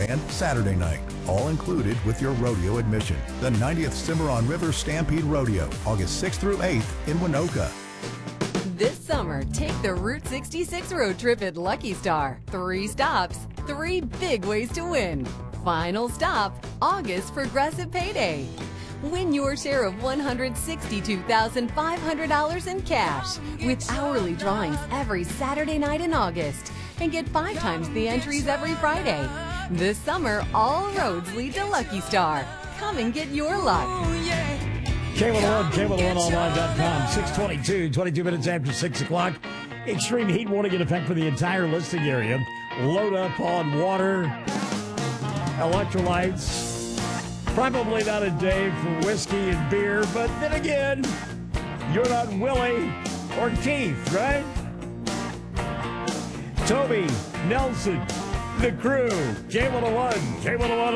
and Saturday night, all included with your rodeo admission. The 90th Cimarron River Stampede Rodeo, August 6th through 8th in Winoka. This summer, take the Route 66 road trip at Lucky Star. 3 stops, 3 big ways to win. Final stop, August Progressive Payday. Win your share of $162,500 in cash with hourly drawings every Saturday night in August and get 5 times the entries every Friday. This summer, all roads lead to Lucky Star. Come and get your luck. K101, K101online.com, 6:22, 22 minutes after 6 o'clock. Extreme heat warning in effect for the entire listing area. Load up on water, electrolytes. Probably not a day for whiskey and beer, but then again, you're not Willie or Keith, right? Toby, Nelson, the crew, K101, K101.